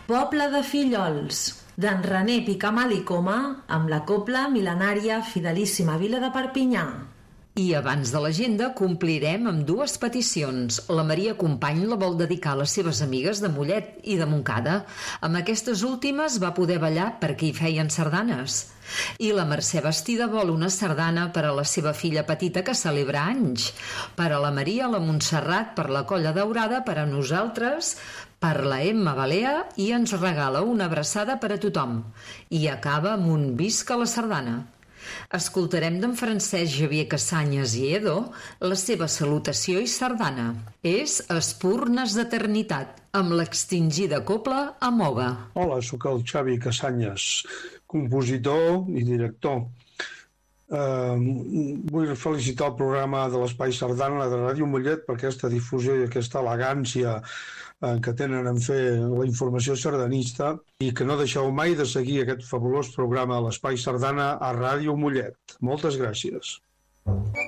Poble de Fillols, d'en René Picamal i Coma, amb la cobla mil·lenària Fidelíssima Vila de Perpinyà. I abans de l'agenda complirem amb dues peticions. La Maria Company la vol dedicar a les seves amigues de Mollet i de Montcada. Amb aquestes últimes va poder ballar perquè hi feien sardanes. I la Mercè Bastida vol una sardana per a la seva filla petita que celebra anys. Per a la Maria, la Montserrat, per la Colla Daurada, per a nosaltres, per la Emma Balea, i ens regala una abraçada per a tothom. I acaba amb un visca la sardana. Escoltarem d'en Francesc Xavier Cassanyes i Edo la seva salutació i sardana. És Espurnes d'Eternitat, amb l'extingida cobla Amoga. Hola, sóc el Xavi Cassanyes, compositor i director. Vull felicitar el programa de l'Espai Sardana de Ràdio Mollet per aquesta difusió i aquesta elegància que tenen en fer la informació sardanista, i que no deixeu mai de seguir aquest fabulós programa de l'Espai Sardana a Ràdio Mollet. Moltes gràcies.